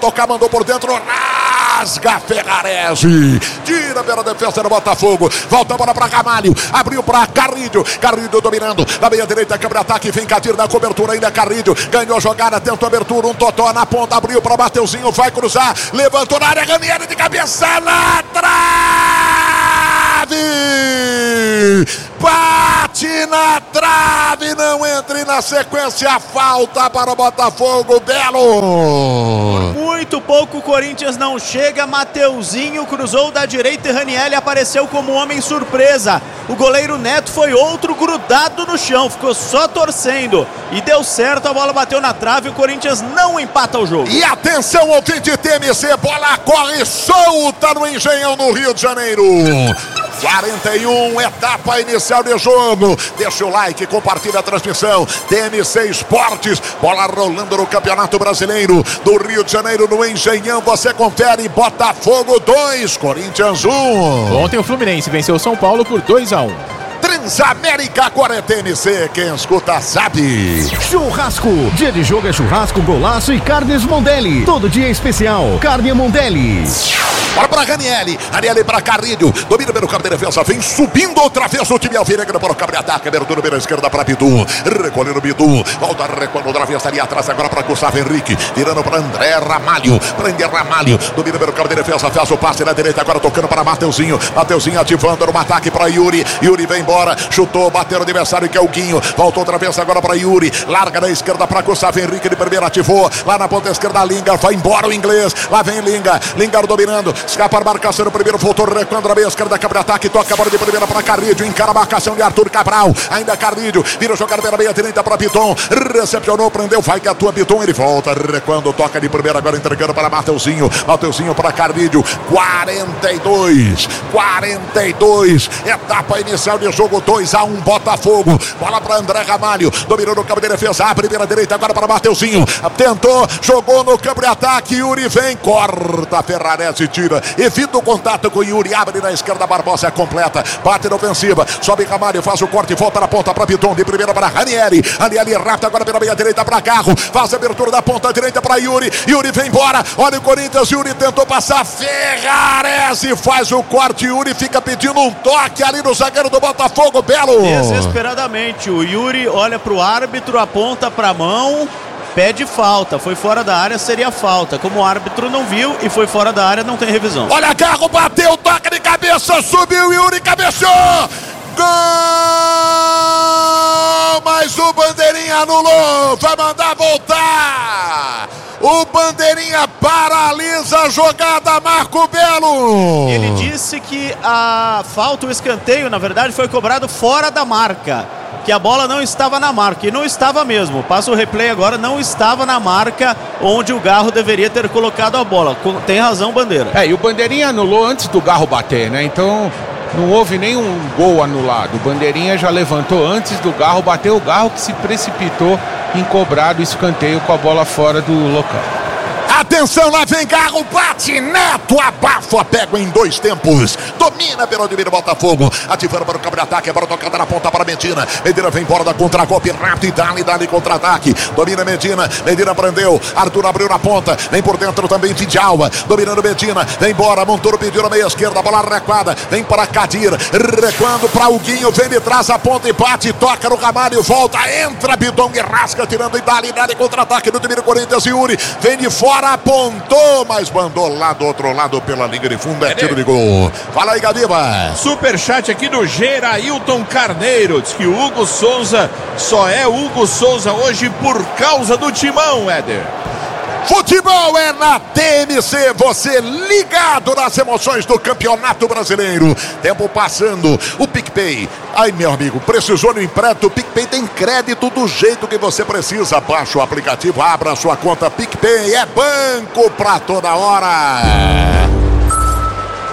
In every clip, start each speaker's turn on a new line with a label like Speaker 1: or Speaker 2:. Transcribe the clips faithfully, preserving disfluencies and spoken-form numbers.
Speaker 1: tocar, mandou por dentro, rasga Ferrarese, tira pela defesa do Botafogo, volta a bola para Ramalho, abriu para Carrilho, Carrilho dominando, na meia direita, câmera ataque, vem Cadir na cobertura ainda, Carrilho, ganhou a jogada, tentou abertura, um totó na ponta, abriu para Mateuzinho, vai cruzar, levantou na área, Ranieri de cabeça na trave, bate na trave, não entre na sequência, falta para o Botafogo, Belo.
Speaker 2: Muito pouco, o Corinthians não chega, Mateuzinho cruzou da direita e Ranieri apareceu como homem surpresa. O goleiro Neto foi outro grudado no chão, ficou só torcendo e deu certo, a bola bateu na trave, o Corinthians não empata o jogo.
Speaker 1: E atenção, ouvinte T M C, bola corre solta no Engenhão, no Rio de Janeiro. quarenta e um, etapa inicial de jogo. Deixa o like, compartilha a transmissão. T M C Esportes, bola rolando no Campeonato Brasileiro do Rio de Janeiro, no Engenhão. Você confere, Botafogo dois, Corinthians um.
Speaker 3: Ontem o Fluminense venceu o São Paulo por dois a um.
Speaker 1: Transamérica, agora é T M C, quem escuta sabe.
Speaker 4: Churrasco, dia de jogo é churrasco, golaço e carnes Mondelli. Todo dia é especial, carne Mondelli.
Speaker 1: Bora pra Ranieri, Ranieri pra Carrilho, domina pelo campo de defesa, vem subindo outra vez o time alvinegra para o campo de ataque, abertura pela esquerda para Bidu, recolhendo Bidu, volta recolhendo outra vez ali atrás agora para Gustavo Henrique, virando para André Ramalho, prende Ramalho, domina pelo campo de defesa, faz o passe na direita, agora tocando para Mateuzinho, Mateuzinho ativando no ataque para Yuri, Yuri vem embora, chutou, bateu o adversário que é o Guinho, voltou outra vez agora para Yuri, larga na esquerda para Gustavo Henrique, de primeiro ativou, lá na ponta esquerda Lingar, vai embora o inglês, lá vem Lingar, Lingar dominando, escapa a marcação no primeiro, voltou recuando na meia esquerda, câmera de ataque, toca a bola de primeira para Carrilho, encara a marcação de Arthur Cabral, ainda Carrilho, vira a jogada pela meia direita para Piton, recepcionou, prendeu, vai que atua Piton, ele volta recuando, toca de primeira, agora entregando para Mateuzinho, Mateuzinho para Carrilho, quarenta e dois, quarenta e dois, etapa inicial de jogo, dois a um, Botafogo, bola para André Ramalho, dominou no campo de defesa, a primeira direita agora para Mateuzinho, tentou, jogou no campo de ataque, Yuri vem, corta, Ferrarese tira, evita o contato com o Yuri, abre na esquerda, Barbosa é completa, bate na ofensiva, sobe Ramalho, faz o corte, volta na ponta para Piton, de primeira para Ranieri, Ranieri rápido agora pela meia direita para Carro, faz a abertura da ponta direita para Yuri, Yuri vem embora, olha o Corinthians, Yuri tentou passar, Ferrarese faz o corte, Yuri fica pedindo um toque ali no zagueiro do Botafogo, Belo.
Speaker 2: Desesperadamente, o Yuri olha pro árbitro, aponta pra mão, pede falta, foi fora da área, seria falta. Como o árbitro não viu e foi fora da área, não tem revisão.
Speaker 1: Olha, Carro bateu, toca de cabeça, subiu, Yuri cabeceou, gol! Mas o Bandeirinha anulou, vai mandar voltar. O Bandeirinha paralisa a jogada, Marco Belo.
Speaker 2: Ele disse que a falta, o escanteio, na verdade, foi cobrado fora da marca, que a bola não estava na marca, e não estava mesmo. Passa o replay agora, não estava na marca onde o Garro deveria ter colocado a bola. Tem razão, Bandeira.
Speaker 5: É, e o Bandeirinha anulou antes do Garro bater, né? Então não houve nenhum gol anulado. O Bandeirinha já levantou antes do Garro bater, o Garro que se precipitou em cobrar o escanteio com a bola fora do local.
Speaker 1: Atenção, lá vem Garro, bate, Neto abafa, pega em dois tempos, domina pelo Ademir Botafogo, ativando para o campo de ataque, agora tocada na ponta para Medina, Medina vem embora da contra-golpe, rápido e dá-lhe, dá-lhe contra-ataque, domina Medina, Medina prendeu, Arthur abriu na ponta, vem por dentro também Vidalva, dominando Medina, vem embora, Montoro pediu na meia esquerda, bola recuada, vem para Cadir, recuando para o Guinho, vem de trás a ponta e bate, toca no Ramalho, volta, entra Bidon e rasca, tirando e dá-lhe, dá-lhe contra-ataque do time do Corinthians, Yuri, vem de fora, apontou, mas mandou lá do outro lado pela linha de fundo, é tiro de gol. Fala aí, Gadiba.
Speaker 6: Superchat aqui do Gerailton Carneiro, diz que o Hugo Souza só é Hugo Souza hoje por causa do Timão, Éder.
Speaker 1: Futebol é na T M C, você ligado nas emoções do Campeonato Brasileiro. Tempo passando, o PicPay. Ai, meu amigo, precisou no empréstimo? O PicPay tem crédito do jeito que você precisa. Baixa o aplicativo, abra a sua conta PicPay. É banco pra toda hora.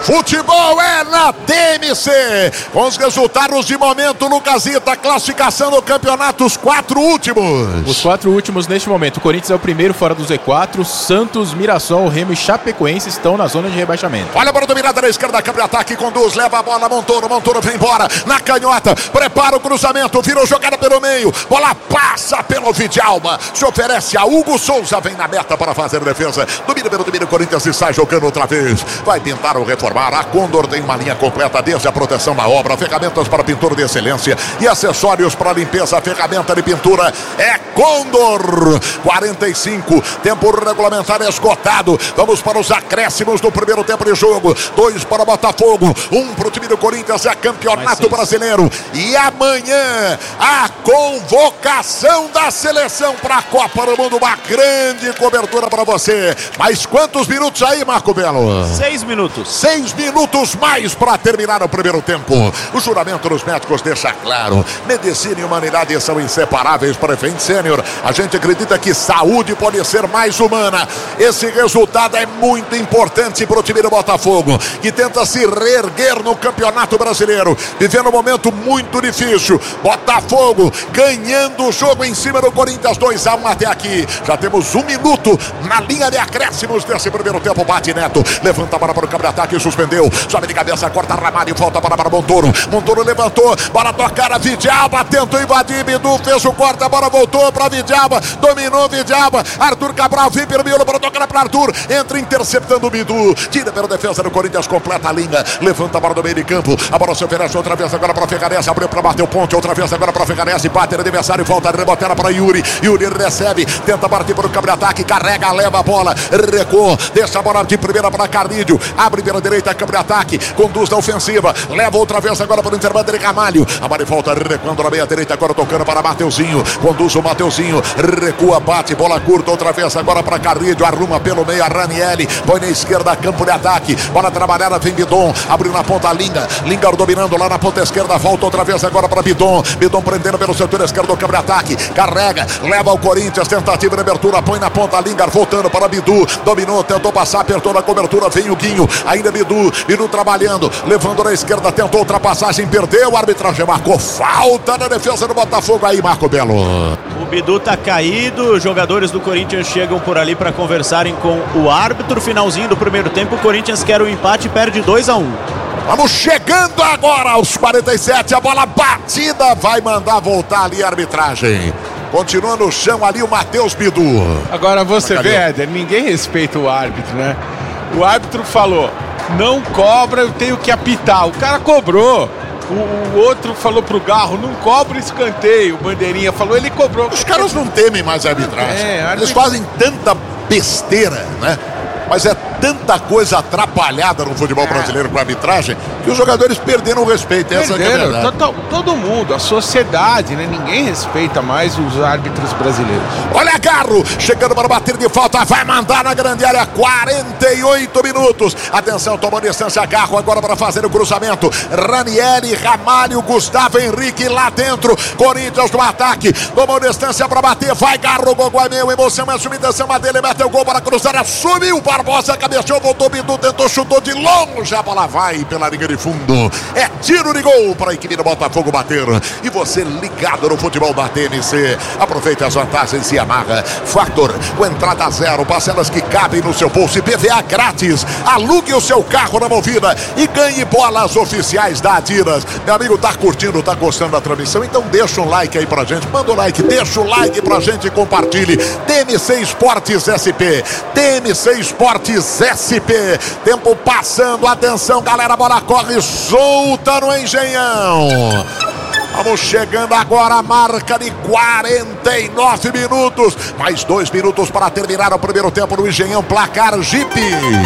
Speaker 1: Futebol é na T M C. Com os resultados de momento, Lucasita, classificação no campeonato, os quatro últimos.
Speaker 3: Os quatro últimos neste momento. O Corinthians é o primeiro fora do Z quatro. Santos, Mirassol, Remo e Chapecoense estão na zona de rebaixamento.
Speaker 1: Olha a bola dominada na esquerda, câmbio de ataque, conduz, leva a bola, Montoro, Montoro vem embora, na canhota, prepara o cruzamento, virou jogada pelo meio, bola passa pelo Vidalba, se oferece a Hugo Souza, vem na meta para fazer defesa, domina pelo domínio, Corinthians e sai jogando outra vez, vai tentar o reformar, a Condor tem uma linha completa desde a proteção da obra, ferramentas para pintura de excelência e acessórios para limpeza, ferramenta de pintura é Condor. Quarenta e cinco, tempo regulamentar esgotado, vamos para os acréscimos do primeiro tempo de jogo, dois para o Botafogo, um para o time do Corinthians, é campeonato brasileiro, e amanhã a convocação da seleção para a Copa do Mundo, uma grande cobertura para você. Mas quantos minutos aí, Marco Belo?
Speaker 2: Seis minutos.
Speaker 1: Seis minutos mais para terminar o primeiro tempo. O juramento dos médicos deixa claro, medicina e humanidade são inseparáveis. Prevent Sênior, a gente acredita que saúde pode ser mais humana. Esse resultado é muito importante para o time do Botafogo, que tenta se reerguer no Campeonato Brasileiro, vivendo um momento muito difícil. Botafogo ganhando o jogo em cima do Corinthians, dois a um até aqui. Já temos um minuto na linha de acréscimos desse primeiro tempo. Bate Neto, levanta a bola para o campo de ataque, suspendeu, sobe de cabeça, corta Ramalho, volta para para Montoro. Montoro levantou, bola tocar a Vidalba, tentou invadir, Bidu fez o corte, a bola voltou para Vidalba, dominou Vidalba, Arthur Cabral vem pelo miolo para tocar para Arthur, entra interceptando o Bidu, tira pela defesa do Corinthians, completa a linha, levanta a bola do meio de campo, a bola se oferece outra vez agora para Fergarese, abriu para bater o ponte, outra vez agora para Fergarese, bate no adversário, volta a rebotela para Yuri, Yuri recebe, tenta partir para o campo de ataque, carrega, leva a bola, recuou, deixa a bola de primeira para Carnídio, abre pela direita, campo de ataque, conduz da ofensiva, leva outra vez agora para o intervalo de Ramalho, a bola volta, recuando na meia direita, agora tocando para Mateuzinho, conduz o Mateuzinho, recua, bate, bola curta, outra vez agora para Carnídio, arruma pelo meio a Ranieri, põe na esquerda, campo de ataque, bola trabalhada, vem Bidon, abriu na ponta Linga, Linga dominando lá na ponta esquerda, volta outra vez agora para Bidon, Bidon prendendo pelo setor esquerdo do campo de ataque, carrega, leva o Corinthians, tentativa de abertura, põe na ponta Linga, voltando para Bidu, dominou, tentou passar, apertou na cobertura, vem o Guinho, ainda Bidu, Bidu trabalhando, levando na esquerda, tentou ultrapassagem, perdeu, a arbitragem marcou falta na defesa do Botafogo aí, Marco Belo.
Speaker 2: O Bidu tá caído, os jogadores do Corinthians chegam por ali para conversarem com o árbitro, finalzinho do primeiro tempo, o Corinthians quer o empate e perde dois a um.
Speaker 1: Vamos chegando agora aos quarenta e sete, a bola batida, vai mandar voltar ali a arbitragem. Continua no chão ali o Matheus Bidu.
Speaker 5: Agora você vê, Éder, ninguém respeita o árbitro, né? O árbitro falou, não cobra, eu tenho que apitar. O cara cobrou. O, o outro falou pro Garro, não cobra escanteio. O Bandeirinha falou, ele cobrou.
Speaker 1: Os caras não temem mais a arbitragem.
Speaker 5: É, a
Speaker 1: Eles fazem tanta besteira, né? Mas é tanta coisa atrapalhada no futebol brasileiro com a arbitragem que os jogadores perderam o respeito. Essa é a verdade.
Speaker 5: Todo, todo mundo, a sociedade, né? Ninguém respeita mais os árbitros brasileiros.
Speaker 1: Olha Garro, chegando para bater de falta, vai mandar na grande área, quarenta e oito minutos. Atenção, tomou distância Garro agora para fazer o cruzamento. Ranieri, Ramalho, Gustavo Henrique lá dentro. Corinthians no ataque, tomou distância para bater, vai Garro, Gogó é meu, emoção é submissão dele, meteu o gol para cruzar, assumiu Barbosa, cabeceou, voltou, Bidu, tentou, chutou de longe, a bola vai pela linha de fundo. É tiro de gol para a equipe do Botafogo bater. E você ligado no futebol da T M C, aproveite as vantagens e amarra. Factor, com entrada zero, parcelas que cabem no seu bolso e P V A grátis. Alugue o seu carro na Movida e ganhe bolas oficiais da Adidas. Meu amigo, tá curtindo, tá gostando da transmissão? Então deixa um like aí pra gente, manda um like, deixa o like pra gente e compartilhe. T M C Esportes S P, T M C Esportes S P, tempo passando, atenção galera, a bola corre solta no Engenhão. Vamos chegando agora a marca de quarenta e nove minutos, mais dois minutos para terminar o primeiro tempo no Engenhão, placar Jeep.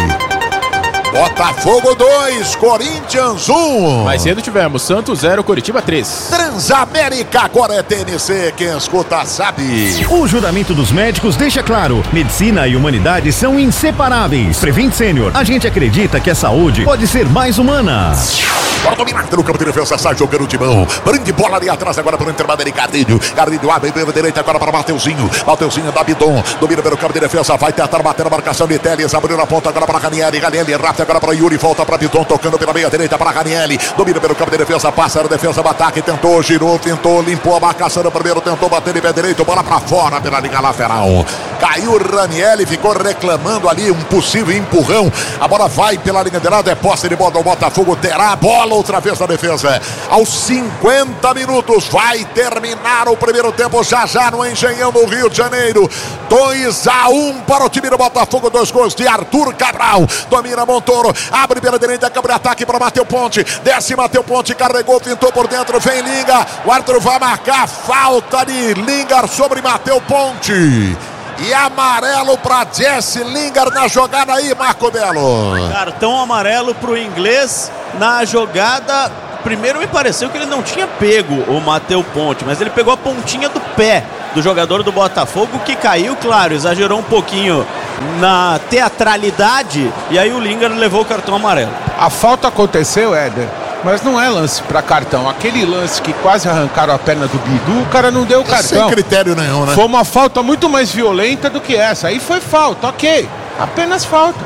Speaker 1: Botafogo dois, Corinthians um.
Speaker 3: Mais cedo tivemos Santos zero, Coritiba três.
Speaker 1: Transamérica, agora é T N C, quem escuta sabe.
Speaker 4: O juramento dos médicos deixa claro, medicina e humanidade são inseparáveis. Prevent Sênior, a gente acredita que a saúde pode ser mais humana.
Speaker 1: Bora dominar no campo de defesa, sai jogando o Timão. Prende bola ali atrás agora para o intervalo de Carlinho. Carlinho abre pela direita agora para Mateuzinho. Mateuzinho da Bidon, domina pelo campo de defesa, vai tentar bater a marcação de Teles, abriu na ponta agora para Ranieri. Ranieri rápido agora para Yuri, volta para Piton, tocando pela meia direita para Ranieri. Domina pelo campo de defesa, passa na defesa, do ataque, tentou, girou, tentou, limpou a marcação no primeiro, tentou bater de pé direito, bola para fora pela linha lateral. Caiu Ranieri, ficou reclamando ali um possível empurrão. A bola vai pela linha de lado, é posse de bola do Botafogo, terá a bola outra vez na defesa. Aos cinquenta minutos vai terminar o primeiro tempo, já já no Engenhão, no Rio de Janeiro. dois a um para o time do Botafogo, dois gols de Arthur Cabral. Domina Montoro, abre pela direita, câmbio de ataque para Matheus Ponte. Desce Matheus Ponte, carregou, pintou por dentro, vem Linga. O árbitro vai marcar falta de Lingard sobre Matheus Ponte. E amarelo para Jesse Lingard na jogada aí, Marco Belo.
Speaker 2: Cartão amarelo para o inglês na jogada. Primeiro me pareceu que ele não tinha pego o Matheus Ponte, mas ele pegou a pontinha do pé do jogador do Botafogo, que caiu, claro, exagerou um pouquinho na teatralidade, e aí o Lingard levou o cartão amarelo.
Speaker 5: A falta aconteceu, Éder, mas não é lance para cartão. Aquele lance que quase arrancaram a perna do Bidu, o cara não deu o cartão.
Speaker 1: Sem critério nenhum, né?
Speaker 5: Foi uma falta muito mais violenta do que essa. Aí foi falta, ok. Apenas falta.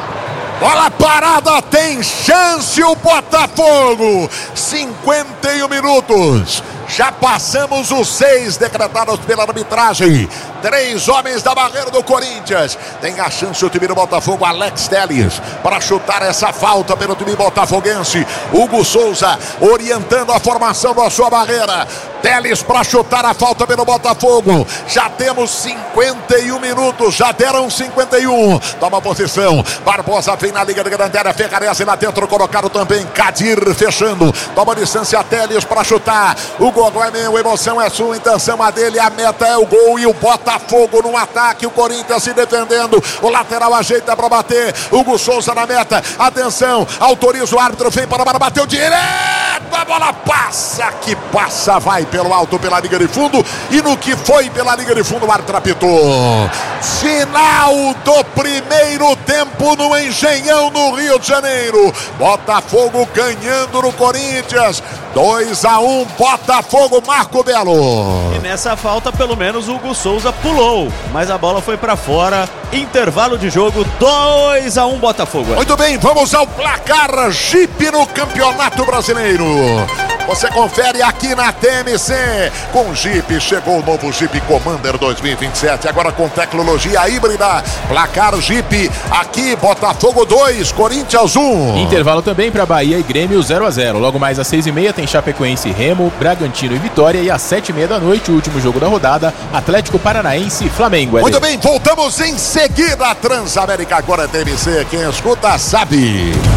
Speaker 1: Bola parada, tem chance o Botafogo. cinquenta e um minutos. Já passamos os seis decretados pela arbitragem. Três homens da barreira do Corinthians. Tem a chance o time do Botafogo, Alex Telles, para chutar essa falta pelo time botafoguense. Hugo Souza orientando a formação da sua barreira. Telles para chutar a falta pelo Botafogo. Já temos cinquenta e um minutos, já deram cinquenta e um. Toma posição, Barbosa vem na liga de grande área, Ferrarese lá dentro, colocado também Kadir fechando. Toma distância, Telles para chutar. O gol é meu, emoção é sua, intenção a dele, a meta é o gol e o Botafogo no ataque, o Corinthians se defendendo. O lateral ajeita para bater, Hugo Souza na meta, atenção, autoriza o árbitro, vem para bater, bateu direto, a bola passa, que passa, vai pelo alto, pela linha de fundo, e no que foi pela linha de fundo o árbitro apitou. Final do primeiro tempo no Engenhão, no Rio de Janeiro. Botafogo ganhando no Corinthians, dois a um, Botafogo, Marco Belo.
Speaker 2: E nessa falta, pelo menos, o Hugo Souza pulou, mas a bola foi pra fora. Intervalo de jogo, dois a um, Botafogo.
Speaker 1: Muito bem, vamos ao placar Jeep no Campeonato Brasileiro. Você confere aqui na T M C. Com Jeep, chegou o novo Jeep Commander dois mil e vinte e sete, agora com tecnologia híbrida. Placar Jeep, aqui Botafogo dois, Corinthians um.
Speaker 3: Intervalo também para Bahia e Grêmio zero a zero. Logo mais às seis e meia tem Chapecoense e Remo, Bragantino e Vitória. E às sete e meia da noite, o último jogo da rodada, Atlético Paranaense e Flamengo.
Speaker 1: Muito bem, voltamos em seguida. Transamérica agora é T M C, quem escuta sabe.